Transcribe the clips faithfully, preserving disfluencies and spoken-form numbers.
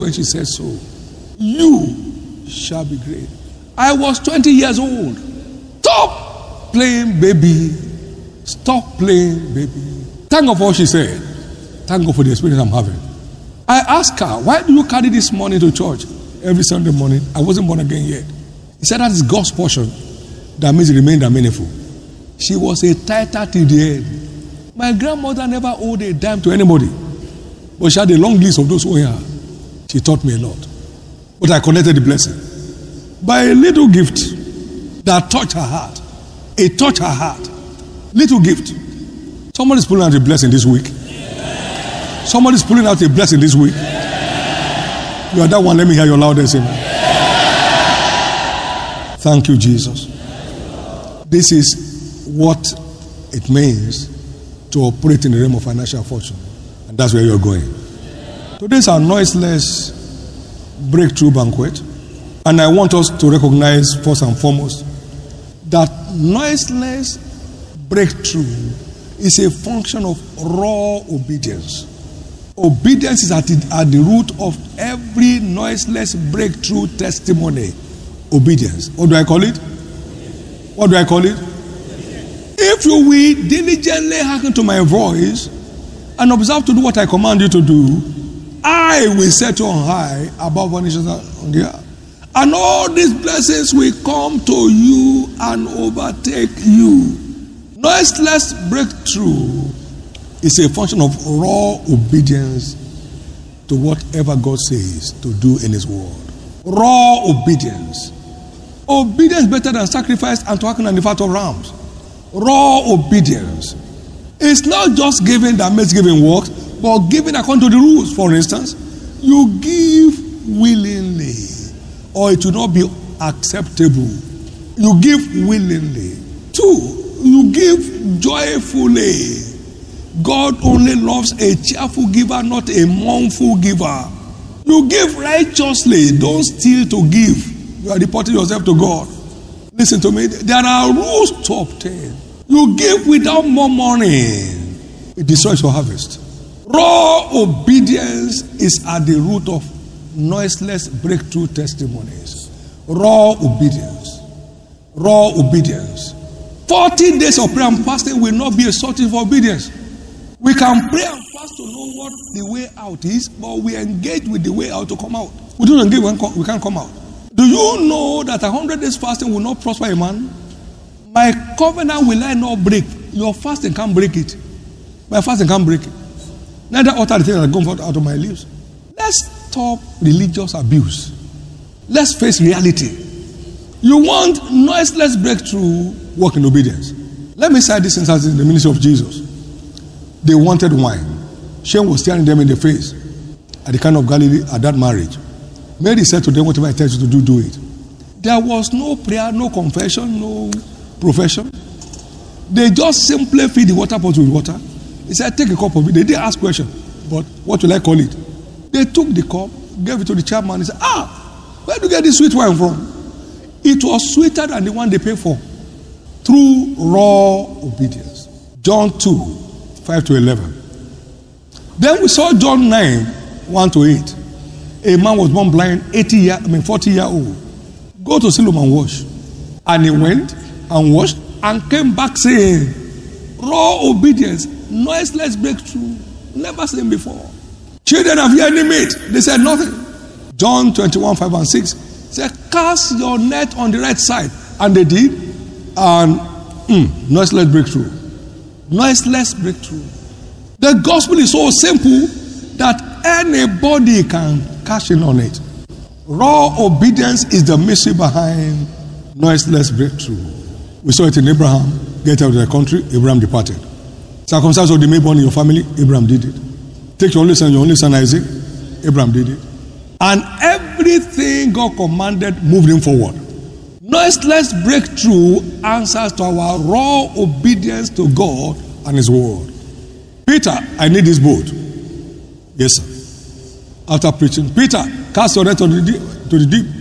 when she said so. You shall be great. I was twenty years old. Stop playing baby. Stop playing baby. Thank God for what she said. Thank God for the experience I'm having. I asked her, why do you carry this money to church every Sunday morning? I wasn't born again yet. He said that is God's portion. That means it remained meaningful. She was a tither till the end. My grandmother never owed a dime to anybody. But she had a long list of those who were her. She taught me a lot. But I connected the blessing by a little gift that touched her heart. It touched her heart. Little gift. Somebody's pulling out a blessing this week. Somebody's pulling out a blessing this week. You are that one. Let me hear your loudest amen. Thank you, Jesus. This is what it means to operate in the realm of financial fortune. And that's where you're going. Today's our noiseless breakthrough banquet. And I want us to recognize first and foremost that noiseless breakthrough is a function of raw obedience. Obedience is at the, at the root of every noiseless breakthrough testimony. Obedience. What do I call it? What do I call it? If you will diligently hearken to my voice and observe to do what I command you to do, I will set you on high above all nations on the earth. And all these blessings will come to you and overtake you. Noiseless breakthrough is a function of raw obedience to whatever God says to do in His word. Raw obedience. Obedience better than sacrifice and to hearken on the fat of rams. Raw obedience. It's not just giving that makes giving work, but giving according to the rules. For instance, you give willingly, or it will not be acceptable. You give willingly. Two, you give joyfully. God only loves a cheerful giver, not a mournful giver. You give righteously. Don't steal to give. You are reporting yourself to God. Listen to me. There are rules to obtain. You give without murmuring. It destroys your harvest. Raw obedience is at the root of noiseless breakthrough testimonies. Raw obedience. Raw obedience. forty days of prayer and fasting will not be a sorting for obedience. We can pray and fast to know what the way out is, but we engage with the way out to come out. We don't engage when we can't come out. Do you know that a hundred days fasting will not prosper a man? My covenant will I not break. Your fasting can't break it. My fasting can't break it. Neither utter the things that come forth out of my lips. Let's stop religious abuse. Let's face reality. You want noiseless breakthrough, walk in obedience. Let me cite this instance in the ministry of Jesus. They wanted wine. Shame was staring them in the face at the Cana of Galilee at that marriage. Mary said to them, whatever I tell you to do, do it. There was no prayer, no confession, no profession. They just simply feed the water pot with water. He said, take a cup of it. They didn't ask question, but what will I call it? They took the cup, gave it to the chairman. He said, ah, where do you get this sweet wine from? It was sweeter than the one they paid for. Through raw obedience. John two, five to eleven. Then we saw John nine, one to eight. A man was born blind, eighty year, I mean forty year old. Go to Siloam and wash. And he went and washed and came back saying, raw obedience, noiseless breakthrough, never seen before. Children have you any meat? They said nothing. John twenty-one, five and six said, cast your net on the right side. And they did. And mm, noiseless breakthrough. Noiseless breakthrough. The gospel is so simple that anybody can cash in on it. Raw obedience is the mystery behind noiseless breakthrough. We saw it in Abraham. Get out of the country, Abraham departed. Circumstance of the mayborn in your family, Abraham did it. Take your only son, your only son Isaac, Abraham did it. And everything God commanded moved him forward. Noiseless breakthrough answers to our raw obedience to God and His word. Peter, I need this boat. Yes, sir. After preaching, Peter, cast your net to the deep. To the deep.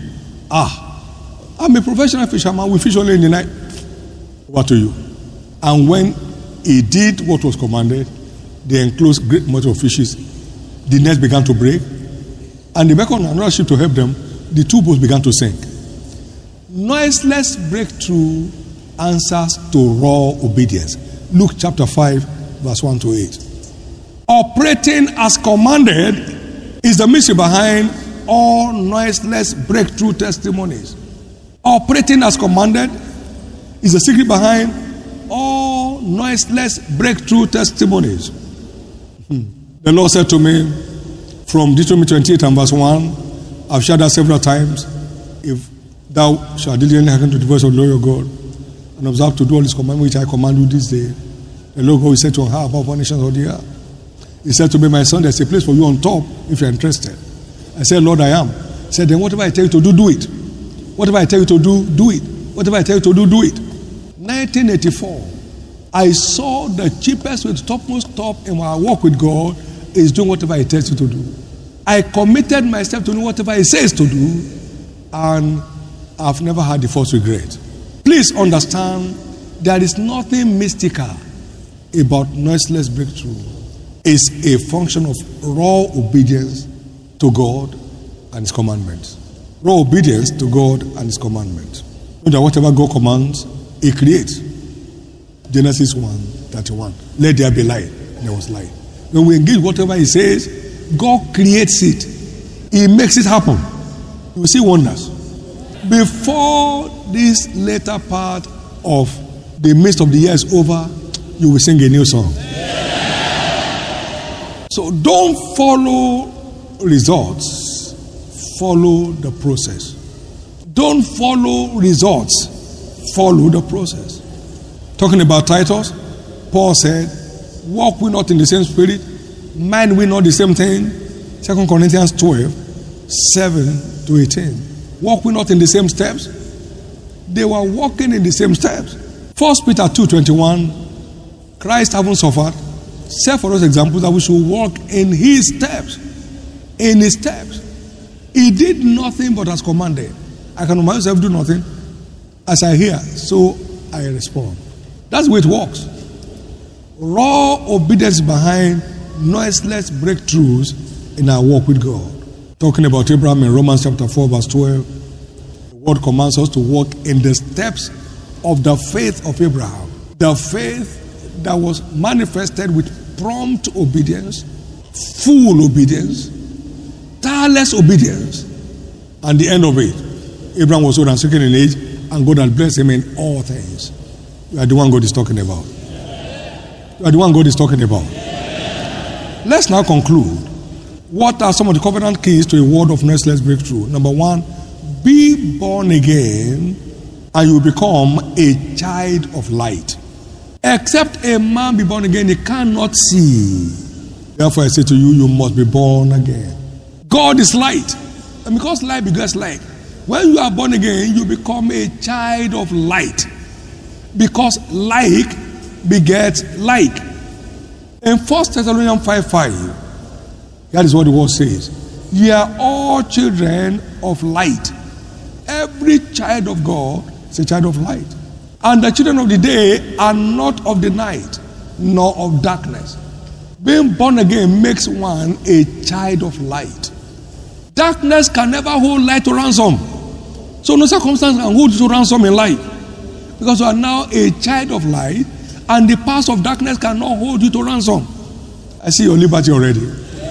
Ah, I'm a professional fisherman. We fish only in the night. Over to you. And when he did what was commanded, they enclosed great multitude of fishes. The net began to break. and they beckoned another ship to help them, the two boats began to sink. Noiseless breakthrough answers to raw obedience. Luke chapter five, verse one to eight. Operating as commanded is the mystery behind all noiseless breakthrough testimonies. Operating as commanded is the secret behind all noiseless breakthrough testimonies. Hmm. The Lord said to me from Deuteronomy twenty-eight and verse one, I've shared that several times, if thou shalt diligently hearken to the voice of the Lord your God, and observe to do all his commandments which I command you this day, the Lord God will say to her above all nations of the earth. He said to me, my son, there's a place for you on top if you're interested. I said, Lord, I am. He said, then whatever I tell you to do, do it. Whatever I tell you to do, do it. Whatever I tell you to do, do it. nineteen eighty-four, I saw the cheapest way to topmost top in my walk with God is doing whatever He tells you to do. I committed myself to do whatever He says to do, and I've never had the first regret. Please understand, there is nothing mystical about noiseless breakthrough. It's a function of raw obedience to God and His commandments. Raw obedience to God and His commandments. Know that whatever God commands, He creates. Genesis one thirty-one. Let there be light. And there was light. When we engage whatever He says, God creates it. He makes it happen. You will see wonders. Before this later part of the midst of the year is over, you will sing a new song. So don't follow results, follow the process. Don't follow results, follow the process. Talking about Titus, Paul said, walk we not in the same spirit, mind we not the same thing. Second Corinthians twelve, seven to eighteen. Walk we not in the same steps. They were walking in the same steps. First Peter two twenty-one, Christ having suffered, set for us examples that we should walk in His steps. In His steps. He did nothing but as commanded. I can myself do nothing. As I hear, so I respond. That's the way it works. Raw obedience behind noiseless breakthroughs in our walk with God. Talking about Abraham in Romans chapter four, verse twelve. The word commands us to walk in the steps of the faith of Abraham. The faith that was manifested with prompt obedience, full obedience, tireless obedience, and the end of it, Abraham was old and stricken in age, and God had blessed him in all things. You are the one God is talking about. You are the one God is talking about. Let's now conclude. What are some of the covenant keys to a word of noiseless breakthrough? Number one, be born again, and you become a child of light. Except a man be born again, he cannot see. Therefore I say to you, you must be born again. God is light. And because light begets light, when you are born again, you become a child of light. Because like begets like. In First Thessalonians five five, that is what the word says. Ye are all children of light. Every child of God is a child of light. And the children of the day are not of the night, nor of darkness. Being born again makes one a child of light. Darkness can never hold light to ransom. So no circumstance can hold you to ransom in life. Because you are now a child of light, and the powers of darkness cannot hold you to ransom. I see your liberty already.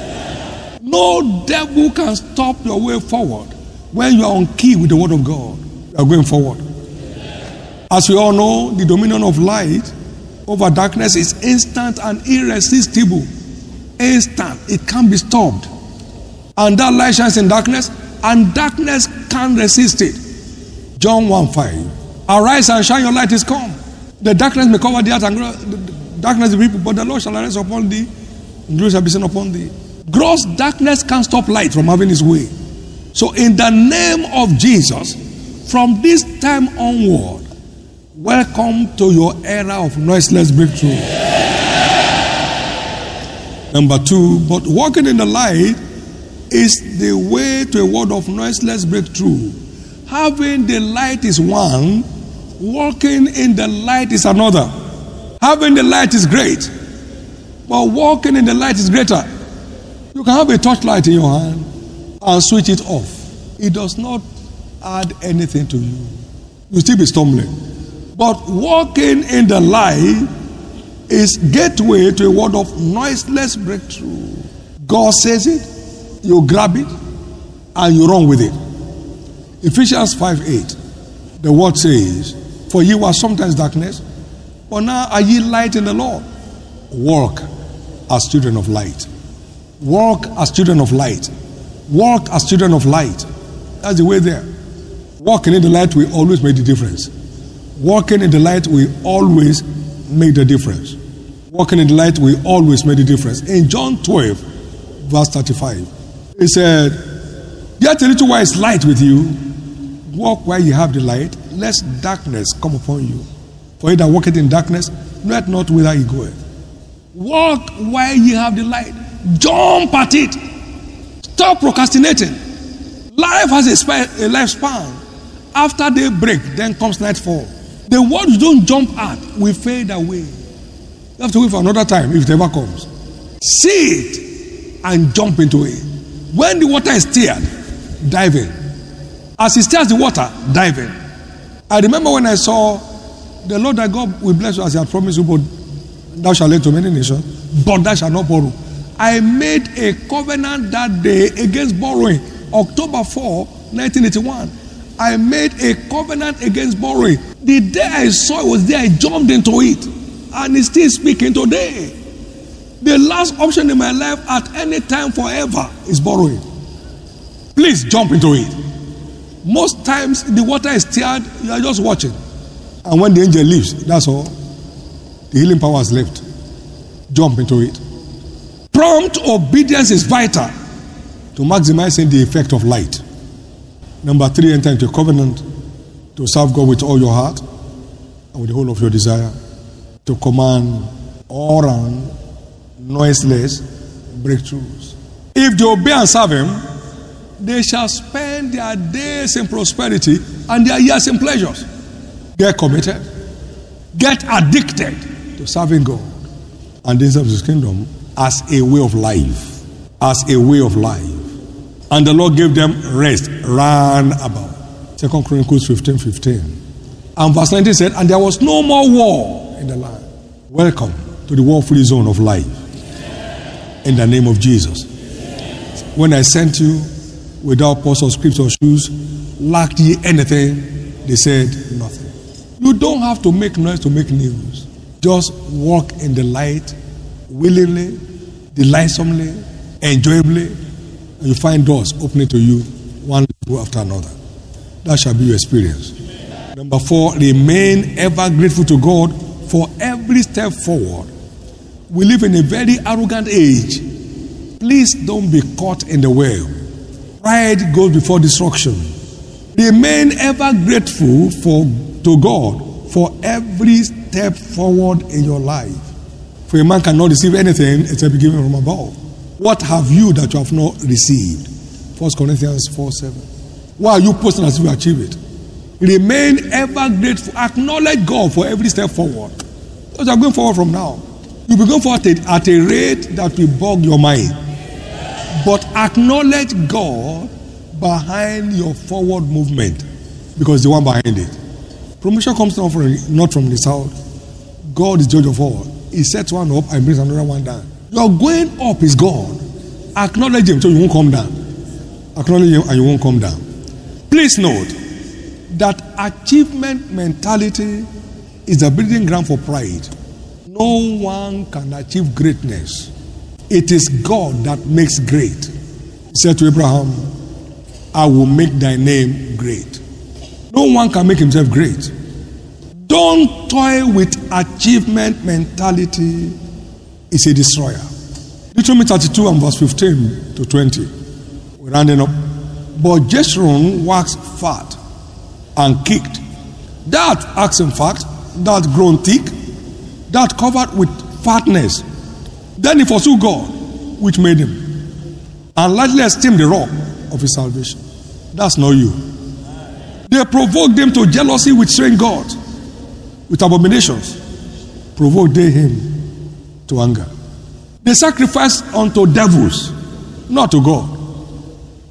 No devil can stop your way forward when you are on key with the word of God. You are going forward. As we all know, the dominion of light over darkness is instant and irresistible. Instant. It can't be stopped. And that light shines in darkness, and darkness can't resist it. John one five. Arise and shine, your light is come. The darkness may cover the earth, and the darkness the people, but the Lord shall arise upon thee, and glory shall be seen upon thee. Gross darkness can't stop light from having its way. So in the name of Jesus, from this time onward, welcome to your era of noiseless breakthrough. Number two, but walking in the light is the way to a world of noiseless breakthrough. Having the light is one, walking in the light is another. Having the light is great, but walking in the light is greater. You can have a torchlight in your hand, and switch it off, it does not add anything to you. You still be stumbling. But walking in the light is gateway to a world of noiseless breakthrough. God says it, you grab it, and you run with it. Ephesians five eight. The word says, for ye were sometimes darkness, but now are ye light in the Lord. Walk as children of light. Walk as children of light. Walk as children of light. That's the way there. Walking in the light will always make the difference. Walking in the light will always make the difference. Walking in the light will always make the difference. In John twelve, verse thirty-five, it said, yet a little while is light with you. Walk while you have the light, lest darkness come upon you. For he that walketh in darkness knoweth not whither he goeth. Walk while you have the light. Jump at it. Stop procrastinating. Life has a, sp- a lifespan. After they break, then comes nightfall. The word you don't jump at will fade away. You have to wait for another time if it ever comes. See it and jump into it. When the water is stirred, dive in. As he stirs the water, dive in. I remember when I saw the Lord thy God will bless you as he had promised you, but thou shalt lend to many nations, but thou shalt not borrow. I made a covenant that day against borrowing. October fourth, nineteen eighty-one. I made a covenant against borrowing. The day I saw it was there, I jumped into it. And it's still speaking today. The last option in my life at any time forever is borrowing. Please jump into it. Most times the water is stirred, you are just watching. And when the angel leaves, that's all. The healing power is left. Jump into it. Prompt obedience is vital to maximizing the effect of light. Number three, enter into a covenant to serve God with all your heart and with the whole of your desire, to command all round, noiseless breakthroughs. If they obey and serve Him, they shall spend their days in prosperity and their years in pleasures. Get committed. Get addicted to serving God and the of His kingdom as a way of life. As a way of life. And the Lord gave them rest round about. Second Chronicles fifteen fifteen. And verse nineteen said, and there was no more war in the land. Welcome to the war-free zone of life. In the name of Jesus. When I sent you without purse or script or shoes, lacked ye anything? They said nothing. You don't have to make noise to make news. Just walk in the light willingly, delightsomely, enjoyably, and you find doors opening to you one after another. That shall be your experience. Number four, remain ever grateful to God for every step forward. We live in a very arrogant age. Please don't be caught in the well. Pride goes before destruction. Remain ever grateful for to God for every step forward in your life. For a man cannot receive anything except be given from above. What have you that you have not received? First Corinthians four seven. Why are you posting as if you achieve it? Remain ever grateful. Acknowledge God for every step forward. Because you are going forward from now. You'll be going forward at a rate that will bog your mind. But acknowledge God behind your forward movement, because the one behind it. Promotion comes not from, not from the south. God is judge of all. He sets one up and brings another one down. Your going up is God. Acknowledge Him so you won't come down. Acknowledge Him and you won't come down. Please note that achievement mentality is the breeding ground for pride. No one can achieve greatness. It is God that makes great. He said to Abraham, I will make thy name great. No one can make himself great. Don't toy with achievement mentality. It's a destroyer. Deuteronomy thirty-two and verse fifteen to twenty. We're rounding up. But Jeshurun waxed fat and kicked. That axe, in fact, that grown thick, that covered with fatness. Then he forsook God, which made him, and lightly esteemed the rock of his salvation. That's not you. They provoked him to jealousy with strange gods, with abominations. Provoked they him to anger. They sacrificed unto devils, not to God.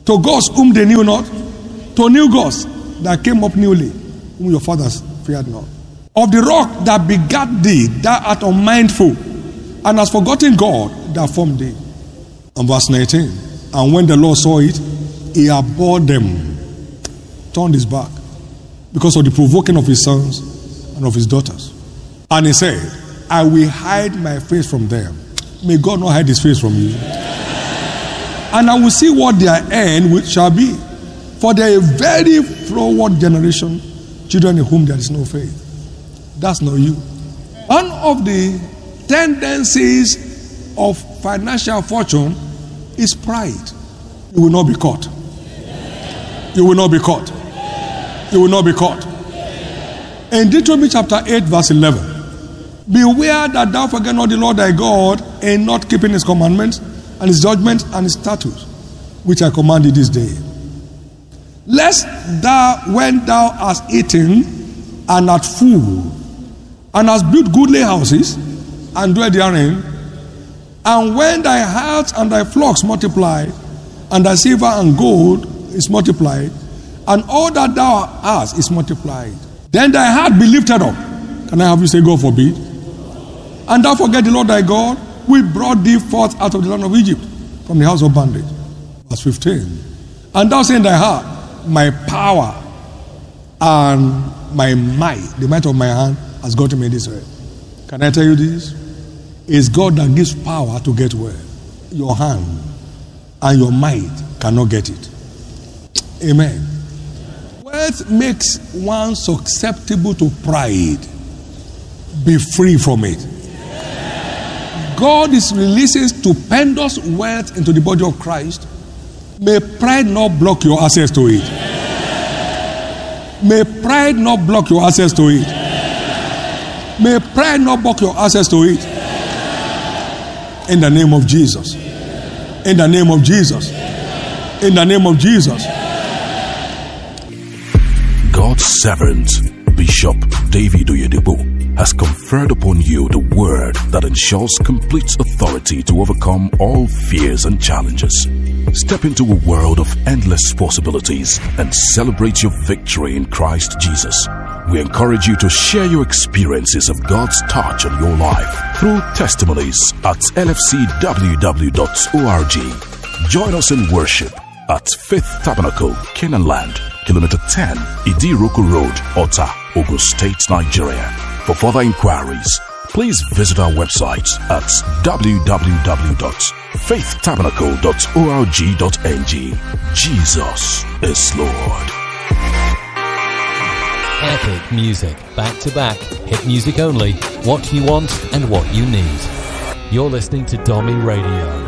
To gods whom they knew not, to new gods that came up newly, whom your fathers feared not. Of the rock that begat thee, thou art unmindful, and hast forgotten God that formed thee. And verse nineteen, and when the Lord saw it, he abhorred them, turned his back, because of the provoking of his sons and of his daughters. And he said, I will hide my face from them. May God not hide his face from you. And I will see what their end which shall be. For they are a very froward generation, children in whom there is no faith. That's not you. One of the tendencies of financial fortune is pride. You will not be caught. You will not be caught. You will not be caught. In Deuteronomy chapter eight, verse eleven, beware that thou forget not the Lord thy God, in not keeping his commandments and his judgments and his statutes, which I command thee this day. Lest thou, when thou hast eaten and art full, and hast built goodly houses, and dwell therein, and when thy herds and thy flocks multiply, and thy silver and gold is multiplied, and all that thou hast is multiplied, then thy heart be lifted up. Can I have you say, God forbid? And thou forget the Lord thy God, who brought thee forth out of the land of Egypt, from the house of bondage. Verse fifteen. And thou say in thy heart, my power and my might, the might of my hand, has gotten me this way. Can I tell you this? It's God that gives power to get well. Your hand and your might cannot get it. Amen. Wealth makes one susceptible to pride. Be free from it. God is releasing stupendous wealth into the body of Christ. May pride not block your access to it. May pride not block your access to it. May pride not block your access to it. In the name of Jesus. In the name of Jesus. In the name of Jesus. God's servant, Bishop David Oyedepo, has conferred upon you the word that ensures complete authority to overcome all fears and challenges. Step into a world of endless possibilities and celebrate your victory in Christ Jesus. We encourage you to share your experiences of God's touch on your life through testimonies at L F C W W dot org. Join us in worship at Faith Tabernacle, Canaan Land, Kilometer ten, Idiroko Road, Ota, Ogun State, Nigeria. For further inquiries, please visit our website at w w w dot faith tabernacle dot org dot n g. Jesus is Lord. Epic music, back to back, hit music only, what you want and what you need. You're listening to Domi Radio.